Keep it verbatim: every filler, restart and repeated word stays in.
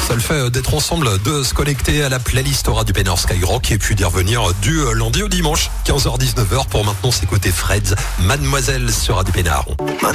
Ça le fait d'être ensemble, de se connecter à la playlist Radio Pénard Skyrock et puis d'y revenir du lundi au dimanche, quinze heures dix-neuf heures pour maintenant s'écouter Freds, Mademoiselle sur Radio Pénard.